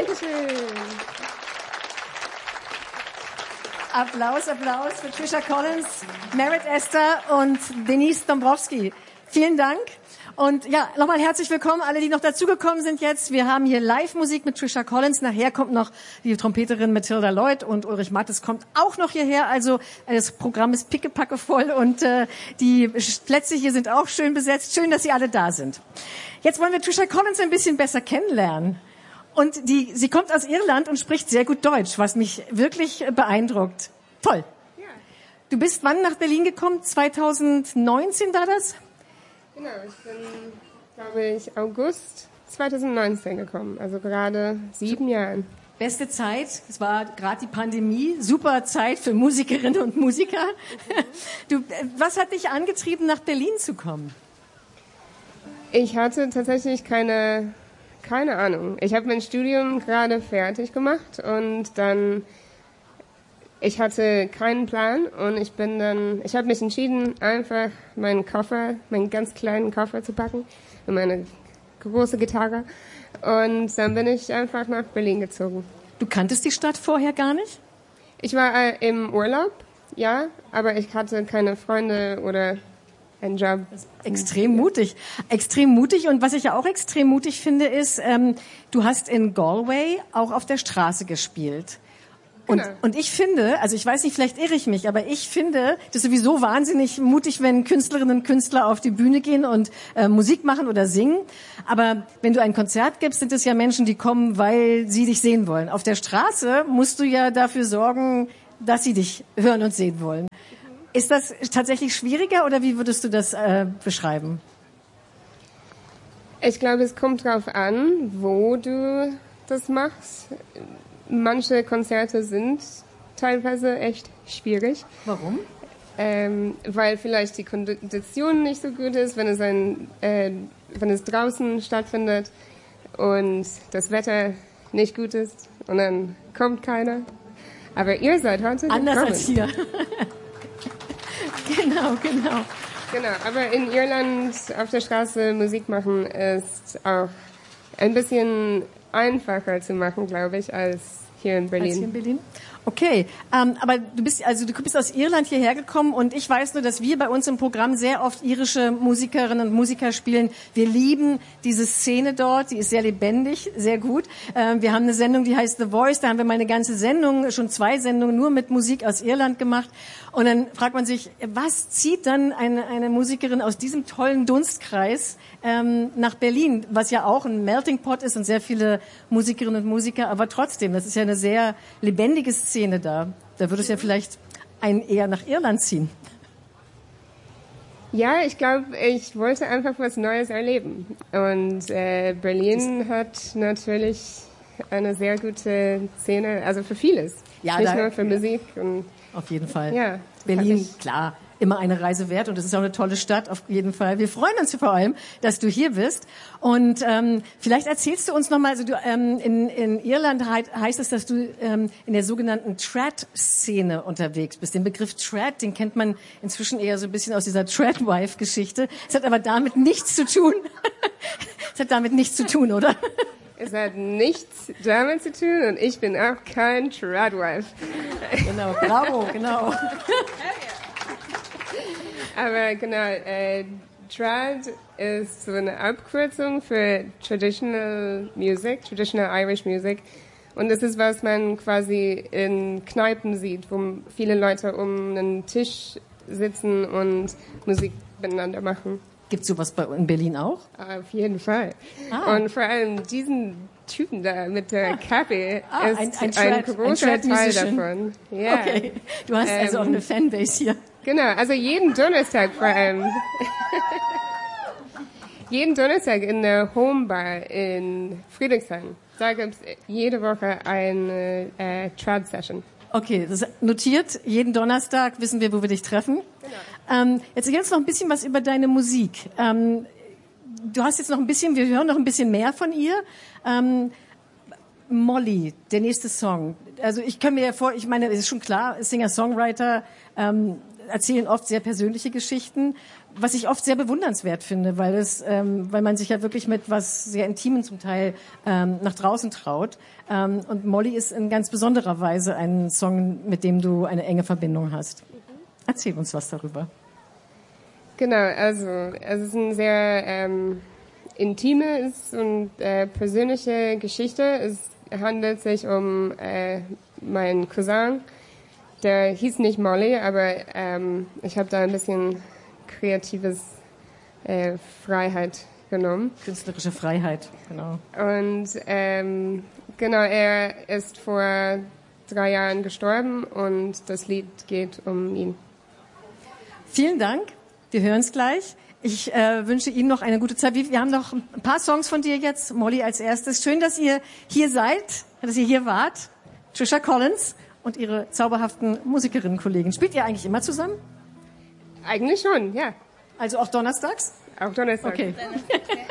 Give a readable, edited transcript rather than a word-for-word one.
Dankeschön. Applaus für Trisha Collins, Merritt Esther und Denise Dombrowski. Vielen Dank. Und ja, nochmal herzlich willkommen, alle, die noch dazugekommen sind jetzt. Wir haben hier Live-Musik mit Trisha Collins. Nachher kommt noch die Trompeterin Mathilda Lloyd und Ulrich Mattes kommt auch noch hierher. Also das Programm ist pickepacke voll und die Plätze hier sind auch schön besetzt. Schön, dass Sie alle da sind. Jetzt wollen wir Trisha Collins ein bisschen besser kennenlernen. Und sie kommt aus Irland und spricht sehr gut Deutsch, was mich wirklich beeindruckt. Toll. Ja. Du bist wann nach Berlin gekommen? 2019 war das? Genau, ich bin, glaube ich, August 2019 gekommen, also gerade 7 Jahren. Beste Zeit, es war gerade die Pandemie, super Zeit für Musikerinnen und Musiker. Was hat dich angetrieben, nach Berlin zu kommen? Ich hatte tatsächlich keine Ahnung. Ich habe mein Studium gerade fertig gemacht und dann, ich hatte keinen Plan und ich habe mich entschieden, einfach meinen ganz kleinen Koffer zu packen und meine große Gitarre und dann bin ich einfach nach Berlin gezogen. Du kanntest die Stadt vorher gar nicht? Ich war im Urlaub, ja, aber ich hatte keine Freunde oder einen Job. Extrem mutig. Extrem mutig. Und was ich ja auch extrem mutig finde, ist, du hast in Galway auch auf der Straße gespielt. Genau. Und ich finde, also ich weiß nicht, vielleicht irre ich mich, aber ich finde das sowieso wahnsinnig mutig, wenn Künstlerinnen und Künstler auf die Bühne gehen und Musik machen oder singen. Aber wenn du ein Konzert gibst, sind es ja Menschen, die kommen, weil sie dich sehen wollen. Auf der Straße musst du ja dafür sorgen, dass sie dich hören und sehen wollen. Ist das tatsächlich schwieriger oder wie würdest du das beschreiben? Ich glaube, es kommt drauf an, wo du das machst. Manche Konzerte sind teilweise echt schwierig. Warum? Weil vielleicht die Kondition nicht so gut ist, wenn es draußen stattfindet und das Wetter nicht gut ist und dann kommt keiner. Aber ihr seid heute anders gekommen. als hier. Genau. Genau, aber in Irland auf der Straße Musik machen ist auch ein bisschen einfacher zu machen, glaube ich, als hier in Berlin. Als hier in Berlin? Okay, aber du bist aus Irland hierher gekommen und ich weiß nur, dass wir bei uns im Programm sehr oft irische Musikerinnen und Musiker spielen. Wir lieben diese Szene dort, die ist sehr lebendig, sehr gut. Wir haben eine Sendung, die heißt The Voice, da haben wir mal eine ganze Sendung, schon 2 Sendungen nur mit Musik aus Irland gemacht. Und dann fragt man sich, was zieht dann eine Musikerin aus diesem tollen Dunstkreis nach Berlin, was ja auch ein Melting Pot ist und sehr viele Musikerinnen und Musiker, aber trotzdem, das ist ja eine sehr lebendige Szene da. Da würde es ja vielleicht einen eher nach Irland ziehen. Ja, ich glaube, ich wollte einfach was Neues erleben. Und Berlin hat natürlich eine sehr gute Szene, also für vieles. Ja, nicht nur für Musik. Und auf jeden Fall. Ja, Berlin, klar, immer eine Reise wert und es ist auch eine tolle Stadt, auf jeden Fall. Wir freuen uns vor allem, dass du hier bist. Und vielleicht erzählst du uns nochmal, also in Irland heißt es, dass du in der sogenannten Trad-Szene unterwegs bist. Den Begriff Trad, den kennt man inzwischen eher so ein bisschen aus dieser Tradwife-Geschichte. Es hat aber damit nichts zu tun. Es hat damit nichts zu tun, oder? Es hat nichts damit zu tun und ich bin auch kein Tradwife. Genau, bravo, genau. Aber genau, Trad ist so eine Abkürzung für Traditional Irish Music. Und das ist, was man quasi in Kneipen sieht, wo viele Leute um einen Tisch sitzen und Musik miteinander machen. Gibt's sowas in Berlin auch? Auf jeden Fall. Ah. Und vor allem diesen Typen da mit der Kappe ist ein großer Teil davon. Ja. Okay, du hast also auch eine Fanbase hier. Genau, also jeden Donnerstag vor allem. Jeden Donnerstag in der Homebar in Friedrichshain. Da gibt's jede Woche eine Trad-Session. Okay, das ist notiert. Jeden Donnerstag wissen wir, wo wir dich treffen. Genau. Jetzt noch ein bisschen was über deine Musik. Du hast jetzt noch ein bisschen, wir hören noch ein bisschen mehr von ihr. Molly, der nächste Song. Also ich kann mir ja ich meine, es ist schon klar, Singer-Songwriter erzählen oft sehr persönliche Geschichten. was ich oft sehr bewundernswert finde, weil man sich ja wirklich mit was sehr Intimen zum Teil nach draußen traut. Und Molly ist in ganz besonderer Weise ein Song, mit dem du eine enge Verbindung hast. Erzähl uns was darüber. Genau, also es ist eine sehr intime und persönliche Geschichte. Es handelt sich um meinen Cousin. Der hieß nicht Molly, aber ich habe da ein bisschen kreatives Freiheit genommen. Künstlerische Freiheit, genau. Und genau, er ist vor 3 Jahren gestorben und das Lied geht um ihn. Vielen Dank. Wir hören es gleich. Ich wünsche Ihnen noch eine gute Zeit. Wir haben noch ein paar Songs von dir jetzt. Molly als erstes. Schön, dass ihr hier seid, dass ihr hier wart. Trisha Collins und ihre zauberhaften Musikerinnen-Kollegen. Spielt ihr eigentlich immer zusammen? Eigentlich schon, ja. Also auch donnerstags? Auch Donnerstag. Okay.